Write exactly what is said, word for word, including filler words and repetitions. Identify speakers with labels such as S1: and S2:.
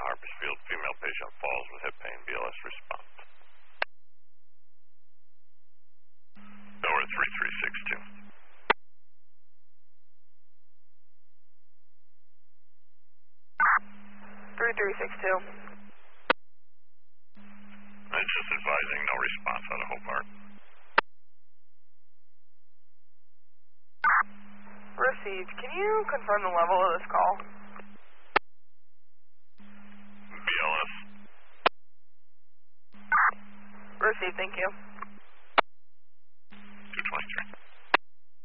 S1: Harpersfield. Female patient falls with hip pain. B L S response. Tower three three six two.
S2: three three six two.
S1: It's just advising no response out of Hope Park.
S2: Received. Can you confirm the level of this call?
S1: B L S.
S2: Received, thank you.